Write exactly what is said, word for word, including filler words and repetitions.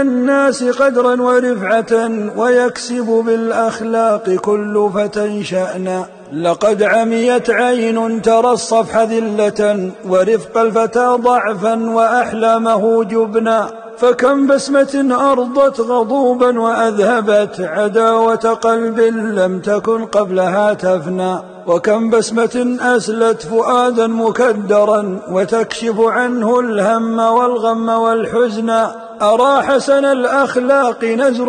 الناس قدرا ورفعة ويكسب بالأخلاق كل فتى شأنا. لقد عميت عين ترى الصفح ذلة ورفق الفتى ضعفا وأحلامه جبنا. فكم بسمة أرضت غضوبا وأذهبت عداوة قلب لم تكن قبلها تفنى. وكم بسمة أسلت فؤادا مكدرا وتكشف عنه الهم والغم والحزن. أرى حسن الأخلاق نزر